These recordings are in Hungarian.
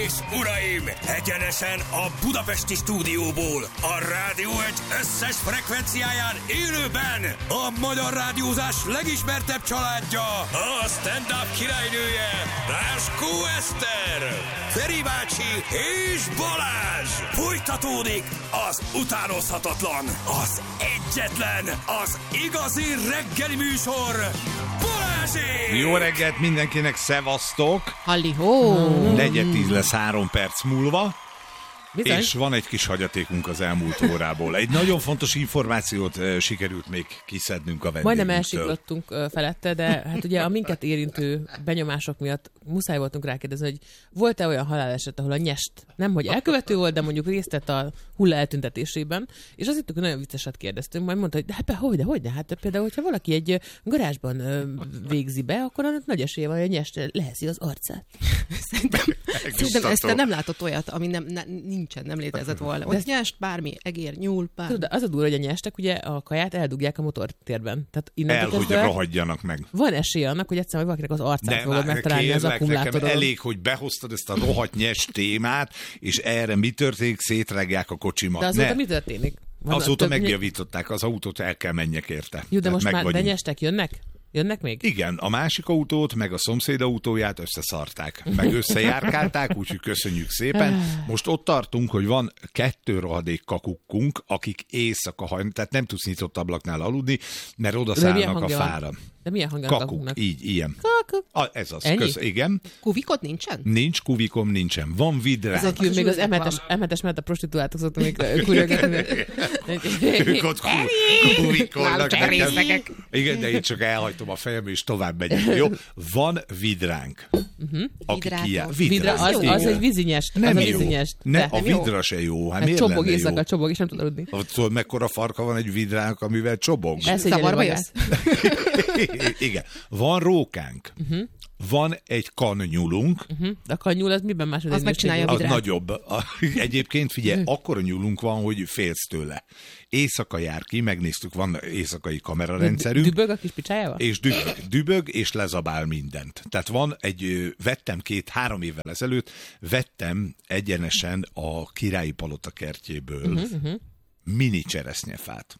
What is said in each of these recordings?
és uraim, egyenesen a budapesti stúdióból, a Rádió Egy összes frekvenciáján élőben a magyar rádiózás legismertebb családja, a stand-up királynője, Ráskó Eszter, Feri bácsi és Balázs. Folytatódik az utánozhatatlan, az egyetlen, az igazi reggeli műsor, Balázsék! Jó reggelt mindenkinek, szevasztok! Halli-hó! 4:10 lesz 3 perc múlva. Bizony. És van egy kis hagyatékunk az elmúlt órából. Egy nagyon fontos információt sikerült még kiszednünk a vendégünktől. Majdnem elsiklottunk felette, de hát ugye a minket érintő benyomások miatt muszáj voltunk rákérdezni, hogy volt-e olyan haláleset, ahol a nyest nem hogy elkövető volt, de mondjuk részt vett a hulla eltüntetésében, és azt hittük, hogy nagyon vicceset kérdeztünk, majd mondta, hogy de hát hogyne, hát például, hogyha valaki egy garázsban végzi be, akkor annak nagy esélye van, hogy a nyest leheszi az arcát. Szerintem ezt nem látott olyat, ami nem létezett volna. Ott nyest, bármi, egér, nyúl, bármi. Tudod, az a durva, hogy a nyestek ugye a kaját eldugják a motortérben. Tehát hogy rohadjanak meg. Van esély annak, hogy egyszerűen valakinek az arcát fogod megtalálni az akkumulátoron. Elég, hogy behoztad ezt a rohadt nyest témát, és erre mi történik? Szétrágják a kocsimat. De azóta mi történik? Azóta megjavították, az autót el kell menjek érte. Jó, de most már de nyestek jönnek? Jönnek még? Igen, a másik autót, meg a szomszéd autóját összeszarták, meg összejárkálták, úgyhogy köszönjük szépen. Most ott tartunk, hogy van 2 rohadék kakukkunk, akik éjszaka hajnak, tehát nem tudsz nyitott ablaknál aludni, mert odaszállnak a fára. De milyen hangja kakuk, így, ilyen. Kakuk. Ez az, igen. Kuvikot nincsen? Nincs, kuvikom nincsen. Van vidránk. Ezek még az M7-es mellett a prostituáltok szoktam még kurjogatni. Ők ott kuvikolnak. Igen, de én csak elhajtom a fejem, és tovább megyek. Jó? Van vidránk. Aki kijár. Vidra, az egy vízinyest. Nem az jó. A vízinyest. A vidra se jó. Hát miért csobog lenne éjszaka, jó? csobog, és nem tud aludni. Tudod, mekkora farka van egy vidránk, amivel csobog? Szavarba jössz? Igen. Van rókánk. Van egy kannyúlunk. De a kannyúl az miben más? Az megcsinálja a Az vidrát. nagyobb. Egyébként figyelj, akkora nyúlunk van, hogy félsz tőle. Éjszaka jár ki, megnéztük, van éjszakai kamerarendszerünk. Dübög a kis picsájával? És dübög, és lezabál mindent. Tehát van vettem 2-3 évvel ezelőtt, vettem egyenesen a Királyi Palota kertjéből mini cseresznyefát.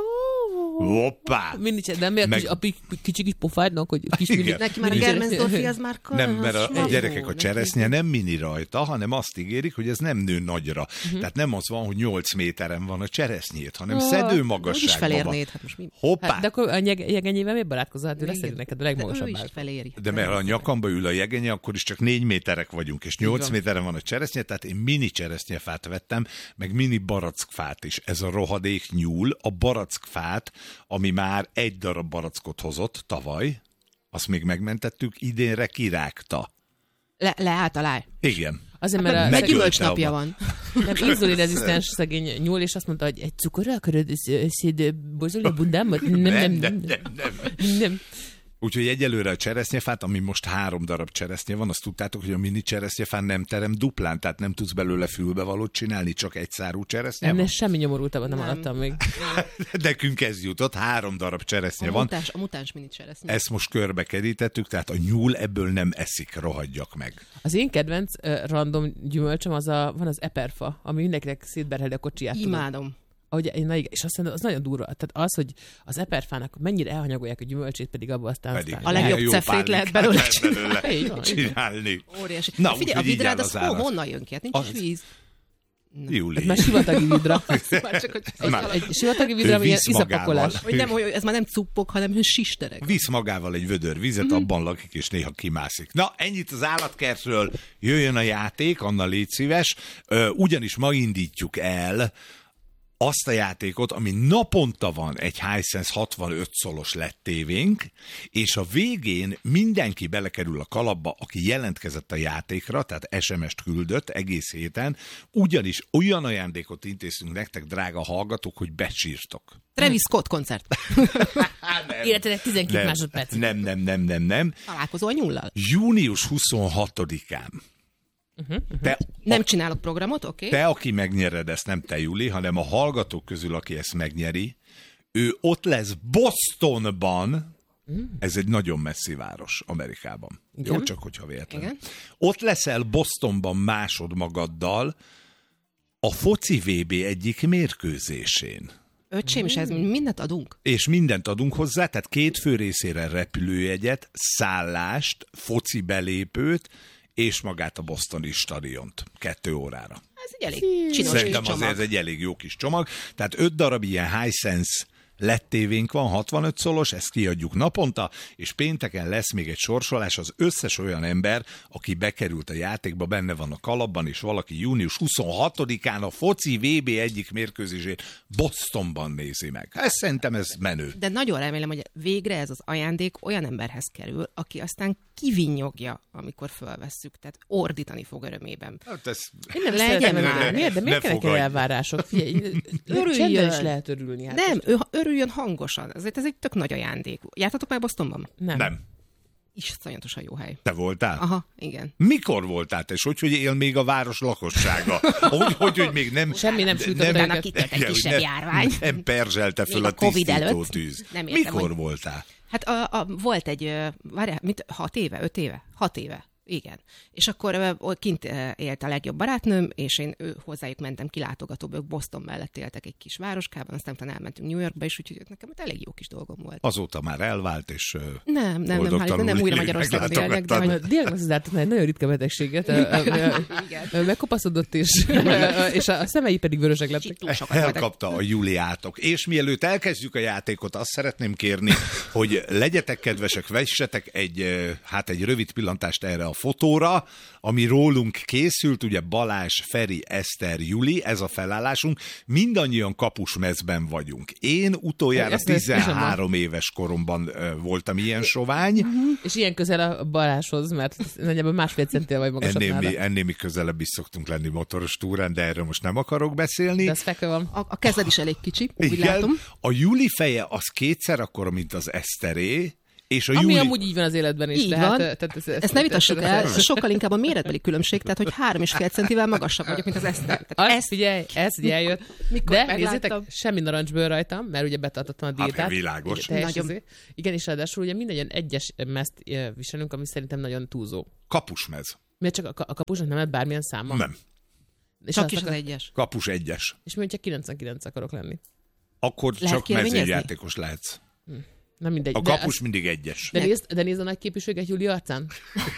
Hoppá! De miért a kicsi kis pofádnak, hogy kis mini... Neki már a Germensdorfi az már Nem, mert a gyerekek a cseresznye nem mini rajta, hanem azt ígérik, hogy ez nem nő nagyra. Tehát nem az van, hogy 8 méteren van a cseresznyét, hanem szedő magasságban van. felérnéd, hát most mi? Hoppá! Hát, de akkor a jegenyével miért barátkozol? Hát ő lesz neked a legmagasabb. Ő is feléri. De mert a nyakamba ül a jegenye, akkor is csak 4 méterek vagyunk, és 8 méteren van a cseresznye, tehát én mini cseresznyefát vettem, meg mini barackfát is. Ez a rohadék nyúl, a barackfát, ami már 1 darab barackot hozott tavaly, azt még megmentettük, idénre kirágta. Leállt alá. Igen. Azért, mert Meg gyümölcsnapja van. Nem, inzulinrezisztens szegény nyúl, és azt mondta, hogy egy cukorra akarod borzolni a bundámat? Nem. Úgyhogy egyelőre a cseresznyefát, ami most 3 darab cseresznye van, azt tudtátok, hogy a mini cseresznyefán nem terem duplán, tehát nem tudsz belőle fülbevalót csinálni, csak egy szárú cseresznye van. Ennél semmi nyomorultabban nem adtam még. Nekünk ez jutott, 3 darab cseresznye van. A mutáns mini cseresznye. Ezt most körbe kerítettük, tehát a nyúl ebből nem eszik, rohadjak meg. Az én kedvenc random gyümölcsöm van az eperfa, ami mindenkinek szétberheli a kocsiját. Imádom. Na igen, és azt mondom, az nagyon durva. Tehát az, hogy az eperfának mennyire elhanyagolják a gyümölcsét, pedig abban aztán... A legjobb cefrét lehet belőle csinálni. Óriási. Na, de figyelj, a vidrád az honnan jön ki? Hát nincs is víz. Júli. Ez már sivatagi vidra. Egy sivatagi vidra, ami ilyen visz magával. izapakolás. Hogy nem, hogy ez már nem cuppok, hanem sisterek. Visz magával egy vödör vizet, abban lakik, és néha kimászik. Na, ennyit az állatkertről. Jöjjön a játék, Anna, légy szíves. Ugyanis ma indítjuk el azt a játékot, ami naponta van egy Hisense 65 szolos LED tévénk, és a végén mindenki belekerül a kalapba, aki jelentkezett a játékra, tehát SMS-t küldött egész héten, ugyanis olyan ajándékot intézünk nektek, drága hallgatók, hogy becsírtok. Travis Scott koncert. Életednek 12 másodperc. Nem. Találkozó a nyullal. Június 26-án. Nem csinálok programot, oké? Te, aki megnyered, ezt nem te, Júli, hanem a hallgatók közül, aki ezt megnyeri, ő ott lesz Bostonban, Ez egy nagyon messzi város Amerikában. Igen? Jó, csak hogyha véletlenül. Igen. Ott leszel Bostonban másodmagaddal a foci VB egyik mérkőzésén. Öcsém, és ez mindent adunk? És mindent adunk hozzá, tehát 2 fő részére repülőjegyet, szállást, foci belépőt, és magát a bostoni stadiont 2 órára. Ez egy elég csinos kis Szerintem csomag. azért ez egy elég jó kis csomag. Tehát 5 darab ilyen Hisense LED tévénk van, 65 szolos, ezt kiadjuk naponta, és pénteken lesz még egy sorsolás, az összes olyan ember, aki bekerült a játékba, benne van a kalapban, és valaki június 26-án a foci VB egyik mérkőzését Bostonban nézi meg. Szerintem ez menő. De nagyon remélem, hogy végre ez az ajándék olyan emberhez kerül, aki aztán kivinnyogja, amikor fölvesszük, tehát ordítani fog örömében. Hát ez... Én nem Legyen szeretem már. önöket. Miért? De miért Ne kellnek fogadj. elvárások? Figyelj, Örüljön. csendben is lehet örülni. Hát Nem, ő örüljön hangosan. Ezért ez egy tök nagy ajándék. Jártatok már Bostonban? Nem. Iszonyatosan jó hely. Te voltál? Aha, igen. Mikor voltál te, és hogy él még a város lakossága? Hogy még nem... Semmi nem sütött Utána őket. kitört egy Igen, kisebb hogy járvány. Nem perzselte föl Még a a Covid tisztító előtt. tűz. Nem értem, Mikor hogy- voltál? Hát volt egy, várjál, 6 éve, 5 éve? 6 éve. Igen. És akkor kint élt a legjobb barátnőm, és én hozzájuk mentem kilátogatóba, ők Boston mellett éltek egy kis városkában, aztán utána elmentünk New Yorkba is, úgyhogy nekem ott elég jó kis dolgom volt. Azóta már elvált, és Nem, boldogtalanul nem újra élik, Magyarországon élnek, de meglátogattad. hogy Diagnosztizáltak egy nagyon ritka betegséget, megkopaszodott, és a szemei pedig vörösek lettek. túl sokat voltak. Elkapta a Juliátok. És mielőtt elkezdjük a játékot, azt szeretném kérni, hogy legyetek kedvesek, vessetek egy rövid pillantást erre a fotóra, ami rólunk készült, ugye Balázs, Feri, Eszter, Juli, ez a felállásunk. Mindannyian kapusmezben vagyunk. Én utoljára Ezt 13 éves koromban voltam ilyen sovány. És ilyen közel a Balázshoz, mert nagyjából 1,5 centél vagy magasabb nála. Ennél mi közelebb is szoktunk lenni motoros túrán, de erről most nem akarok beszélni. De ez fekve van. A kezed is elég kicsi, úgy Igen, látom. a Juli feje az 2-szer akkora, mint az Eszteré, és a Ami Juli... amúgy így van az életben is. Így tehát, van. Tehát Ezt ne vitassuk el, sokkal inkább a méretbeli különbség, tehát hogy 3,5 centivel magasabb vagyok, mint az Eszter. Ez figyelj, eljött. mikor De megláttam. nézzétek, semmi narancsbőr rajtam, mert ugye betartottam a diétát. világos. Ugye, teljes Nagyon. Igen, és ráadásul ugye mindannyian egyes mezt viselünk, ami szerintem nagyon túlzó. Kapusmez. Miért csak a kapusnak nem lehet bármilyen száma? Nem. És Csak azt is az akar- egyes. Kapus 1-es. És mondjuk 99 akarok lenni. Akkor Lehet csak kérvényezni? mezőjátékos lehetsz. Nem mindegy. A De kapus azt- mindig 1-es. De nézd a nagy képviséget Júli arcán.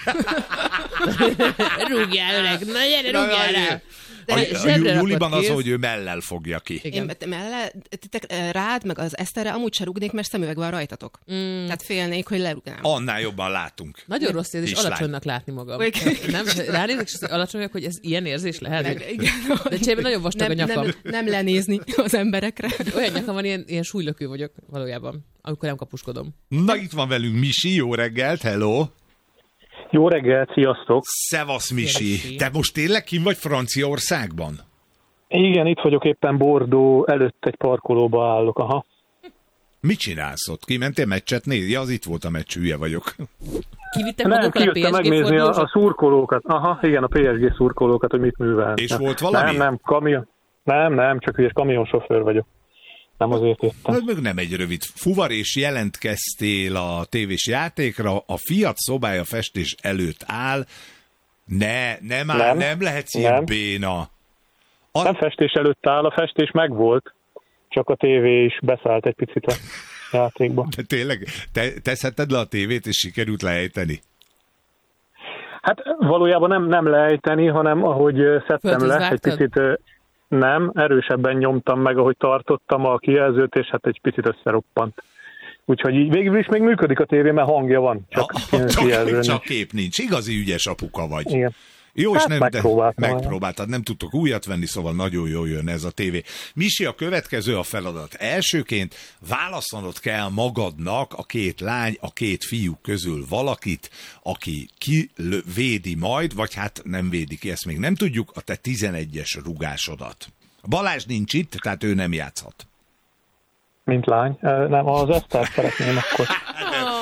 Rúgjál, öreg! Na gyere, rúgjál rá! A Zsebre rakott Juliban az, kéz. hogy ő mellel fogja ki. Igen. Én rád, meg az Eszterre amúgy se rúgnék, mert szemüveg van rajtatok. Tehát félnék, hogy lerúgnám. Annál jobban látunk. Nagyon rossz érzés Kislány. alacsonynak látni magam. Igen. Nem? Ránézek, és alacsonyak, hogy ez ilyen érzés lehet? De cserébe nagyon vastag a nem, nyakam. nem lenézni az emberekre. Olyan nyakam van, ilyen súlylökő vagyok valójában, amikor nem kapuskodom. Na, itt van velünk Misi, jó reggelt, hello! Jó reggelt, sziasztok! Szevasz, Misi! Misi. Te most tényleg kim vagy Franciaországban? Igen, itt vagyok éppen Bordeaux előtt egy parkolóba állok, aha. Mit csinálsz ott? Kimentél meccset nézni? Ja, az itt volt a meccs, hülye vagyok. Kivittem Nem, magukkal a kijöttem PSG megnézni a fordulósat? szurkolókat. Aha, igen, a PSG szurkolókat, hogy mit művelnek. És volt valami? Nem, kamion. Nem, csak ügyes kamionsofőr vagyok. Nem azért jöttem. Hát meg nem egy rövid fuvar, és jelentkeztél a tévés játékra, a Fiat szobája festés előtt áll. Nem lehetsz ilyen Nem. béna. Nem festés előtt áll, a festés megvolt, csak a tévé is beszállt egy picit a játékba. De tényleg, te szedted le a tévét, és sikerült lejteni? Hát valójában nem lejteni, hanem ahogy szedtem Földhöz le, egy vágtad? picit nem, erősebben nyomtam meg, ahogy tartottam a kijelzőt, és hát egy picit összeroppant. Úgyhogy így végül is még működik a tévé, mert hangja van, csak kijelző Csak nincs. kép nincs. Igazi ügyes apuka vagy. Igen. Jó, és Hát nem, megpróbáltad, nem tudtok újat venni, szóval nagyon jól jön ez a tévé. Misi, a következő a feladat. Elsőként választanod kell magadnak a 2 lány, a 2 fiú közül valakit, aki védi majd, vagy hát nem védi ki, ezt még nem tudjuk, a te 11-es rugásodat. Balázs nincs itt, tehát ő nem játszhat. Mint lány. Nem, az Esztert szeretném akkor.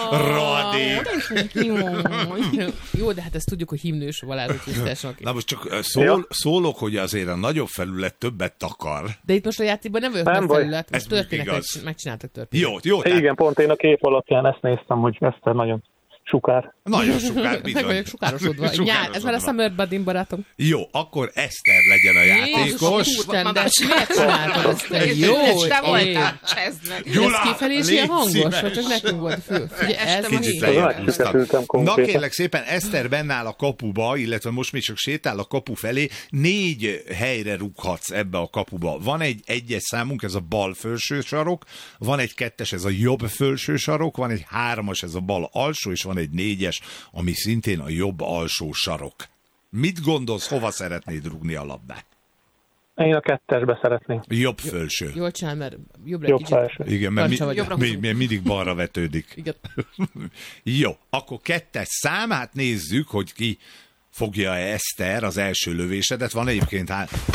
Rohadék. Jó, de hát ezt tudjuk, hogy himnős Balázs Krisztásnak. Na most csak szólok, hogy azért a nagyobb felület többet takar. De itt most a játékban nem vagyok nagy felület, most történetek, megcsináltak történetet. Jó. Igen, pont én a kép alapján ezt néztem, hogy Eszter nagyon sukár. Nagyon sukár, bizony. Meg vagyok sukárosodva. Ez már a Summer Buddy barátom. Jó, akkor Eszter legyen a játékos. Isten, de miért csináltad ezt? Jó, te voltál, csezd meg. ez kifelé is ilyen hangos, vagy csak nekünk volt fő. Ugye ez Kicsit mi? lejjebb húztam. Na konkrétan. kérlek szépen, Eszter benne áll a kapuba, illetve most még csak sétál a kapu felé. 4 helyre rúghatsz ebbe a kapuba. Van egy 1-es számunk, ez a bal felső sarok, van egy 2-es, ez a jobb felső sarok, van egy 3-as, ez a bal alsó, és van egy 4-es, ami szintén a jobb alsó sarok. Mit gondolsz, hova szeretnéd rúgni a labdát? Én a 2-esbe szeretném. Jobb felső. Jól csinál, mert jobbra Jobb kicsit. felső. Igen, mert Jobbra mindig balra vetődik. Igen. Jó, akkor 2-es szám, hát nézzük, hogy ki fogja Eszter az első lövésedet. Van egyébként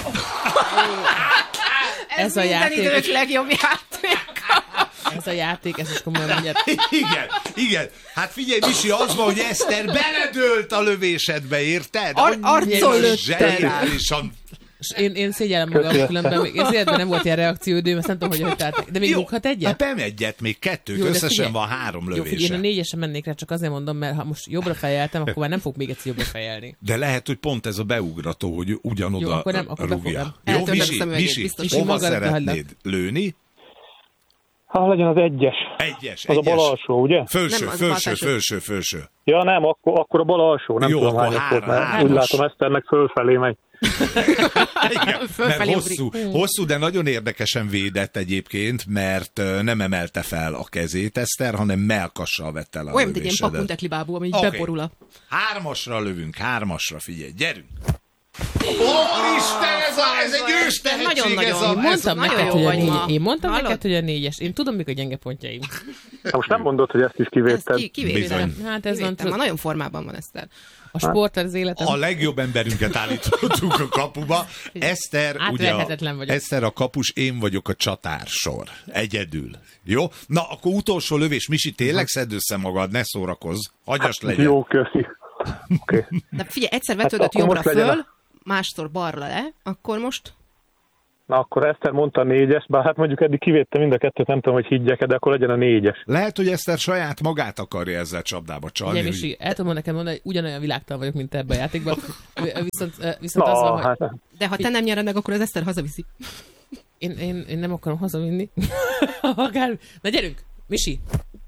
Ez a minden játék. idők legjobb játék. Ez a játék, ez is komolyan mondjad. Igen. Hát figyelj, Misi, az van, hogy Eszter beledőlt a lövésedbe, érted? Arcon lőtted. Zseniálisan. Én szégyellem magam, különben még az életben nem volt ilyen reakcióidőm, ezt nem tudom, hogy tehát. De még rúghat egyet? Hát nem egyet, még 2, Jó, de összesen figyelj. van 3 Jó, lövése. figyelj, én a 4-esen mennék rá, csak azért mondom, mert ha most jobbra fejeltem, akkor már nem fog még egyszer jobbra fejelni. De lehet, hogy pont ez a beugrató, hogy ugyanoda Jó, akkor nem, akkor rúgja. befogom. Jó, Eltörlöm szemüvegét, Misi, biztos. hova Misi, magadra szeretnéd lőni? Ha legyen az 1-es. Egyes. Az a bal alsó, ugye? Felső, Nem, az a bal felső. Ja, nem, akkor a bal alsó. Nem Jó, tudom, akkor hányas volt, mert hármas. úgy látom, Eszternek fölfelé megy. Igen, mert Fölfelé hosszú, de nagyon érdekesen védett egyébként, mert nem emelte fel a kezét Eszter, hanem melkassal vette el a Olyan, mint egy ilyen lövésedet. pakunteklibábú, ami így Oké. beborul a... 3-asra lövünk, 3-asra, figyelj, gyerünk! Isten, ez egy ős tehetség, Nagyon-nagyon. Mondtam nagyon neked, jó hogy a vagy 4 ma. Én mondtam Hallod? neked, hogy a 4-es. Én tudom, mik a gyenge pontjaim. Na most nem mondod, hogy ezt is kivédted. Ezt kivédtem. Bizony. Hát ez van, Ma nagyon formában van Eszter. a sport az életem. A legjobb emberünket állítottuk a kapuba. Eszter, ugye Átverhetetlen vagyok. Eszter a kapus, én vagyok a csatársor. Egyedül. Jó? Na, akkor utolsó lövés. Misi, tényleg szedd össze magad, ne szórakozz. Hagyast legyen. Jó, köszi. Oké. De figyelj, egyszer vetődött akkor jobbra most legyen föl, másszor balra le, akkor most... Na akkor Eszter mondta a 4-es, bár hát mondjuk eddig kivédtem mind a kettőt, nem tudom, hogy higgyek, de akkor legyen a 4-es. Lehet, hogy Eszter saját magát akarja ezzel csapdába csalni. Ugye, Misi, el tudom nekem mondani, hogy ugyanolyan világtalan vagyok, mint ebben a játékban. Viszont az van, hogy hát, De ha te nem nyered meg, akkor az Eszter hazaviszi. én nem akarom hazavinni. Akár... Na gyerünk, Misi!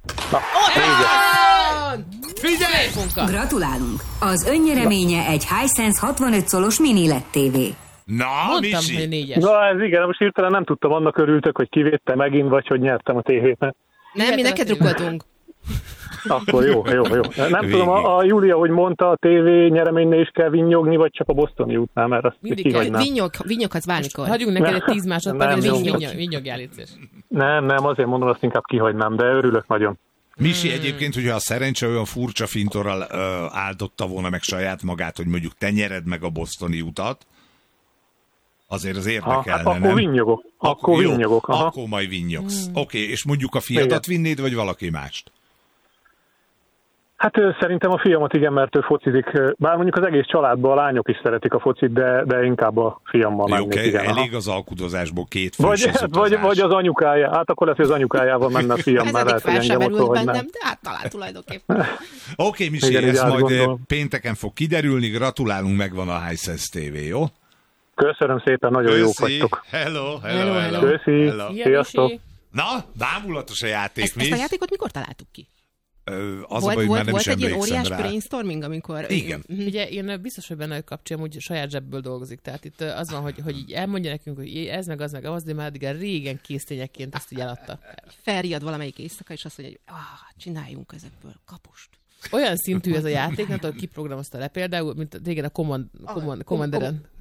Figyelj! Munka. Gratulálunk! Az önnyereménye egy Hisense 65 szolos mini LED TV. Na, Mondtam, Misi! hogy 4-es. Na ez igen, most hirtelen nem tudtam, annak örültök, hogy kivédtem megint, vagy hogy nyertem a tévét. Nem, mi Hihetetlen neked tényleg. rukkoltunk. Akkor jó. Nem Végig. tudom, a Júlia, hogy mondta, a tévé nyereménynél is kell vinnyogni, vagy csak a bostoni útnál, mert azt Mindig kell. kihagynám. Vinyoghatsz bármikor. Hagyjunk neked egy 10 másodpercet, Nem, és jó. vinyogjál, légy szíves. Nem, azért mondom, azt inkább kihagynám, de örülök nagyon. Misi egyébként, hogyha a szerencse olyan furcsa fintorral áldotta volna meg saját magát, hogy mondjuk te nyered meg a bostoni utat, azért az érdekelne, Hát akkor nem? vinnyogok. Jó, Vinnyogok. Aha. akkor majd vinnyogsz. Oké, és mondjuk a fiadat vinnéd, vagy valaki mást? Hát szerintem a fiamat igen, mert ő focizik, bár mondjuk az egész családban a lányok is szeretik a focit, de inkább a fiammal Jó, mennék, igen. aha. elég az alkudozásból 2 fős az Vagy utazás. az anyukája, hát akkor lesz, hogy az anyukájával menne a fiam, Ez mert eddig lehet, hogy fel sem engem ott merült hagynám. bennem, de hát talán tulajdonképpen. Oké, Misi, Igen, így ez majd átgondolom. pénteken fog kiderülni, gratulálunk, megvan a Hisense TV, jó? Köszönöm szépen, nagyon jók vagytok. Hello. Köszi, Szia, sziasztok. Misi. Na, bámulatos a játék, Ezt mi? a játékot mikor találtuk ki? Az a baj, hogy már nem is Volt egy ilyen emlékszem óriás rá. brainstorming, amikor... Igen. Ugye én biztos, hogy benne, hogy kapcsolom, hogy saját zsebből dolgozik. Tehát itt az van, hogy így elmondja nekünk, hogy ez meg az, de már addig régen késztényekként ezt így eladta. Felriad valamelyik éjszaka, és azt mondja, hogy csináljunk ezekből kapust. Olyan szintű ez a játék, nem tudom, kiprogramozta le például, mint téged a Commanderen.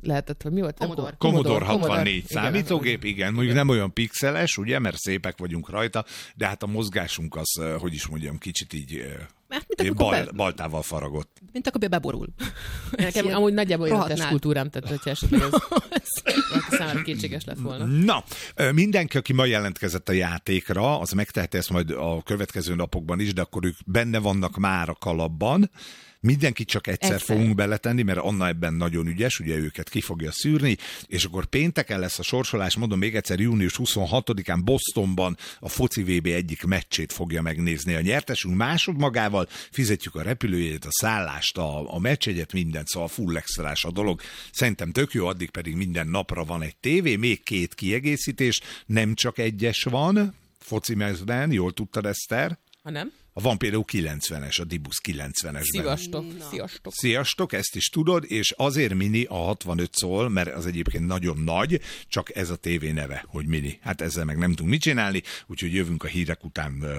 lehetett, hogy mi volt? Commodore. Commodore 64 igen, számítógép, igen, mondjuk nem olyan pixeles, ugye, mert szépek vagyunk rajta, de hát a mozgásunk az, hogy is mondjam, kicsit így baltával faragott. Mint akkor beborul. Nekem amúgy nagyjából olyan testkultúrám, tehát hogyha esetleg ez számára kétséges lett volna. Na, mindenki, aki ma jelentkezett a játékra, az megteheti ezt majd a következő napokban is, de akkor ők benne vannak már a kalapban. Mindenkit csak egyszer fogunk beletenni, mert Anna ebben nagyon ügyes, ugye őket ki fogja szűrni, és akkor pénteken lesz a sorsolás, mondom még egyszer, június 26-án Bostonban a foci VB egyik meccsét fogja megnézni a nyertesünk, másodmagával fizetjük a repülőjét, a szállást, a meccsegyet, mindent, szóval full extrás a dolog. Szerintem tök jó, addig pedig minden napra van egy tévé, még 2 kiegészítés, nem csak egyes van, foci mezben, jól tudtad, Eszter? Ha nem? Van például 90-es, a Dibus 90-esben. Sziasztok, ezt is tudod, és azért mini a 65 szól, mert az egyébként nagyon nagy, csak ez a tévé neve, hogy mini. Hát ezzel meg nem tudunk mit csinálni, úgyhogy jövünk a hírek után